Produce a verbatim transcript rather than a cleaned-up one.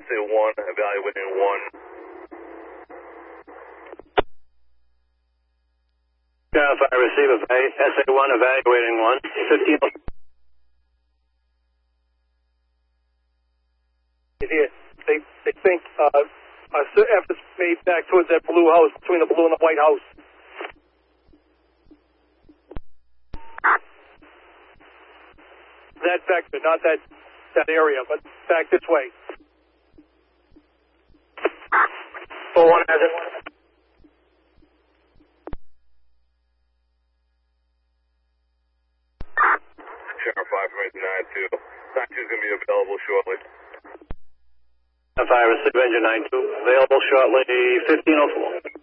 A one, evaluating one. Channel five, receive a S A one, evaluating one. fifteen. Here, they, they think uh, a certain emphasis made back towards that blue house, between the blue and the white house. That vector, not that that area, but back this way. four one has it. Channel five from nine two. nine two is going to be available shortly. Channel five, receive engine nine two, available shortly, fifteen oh four.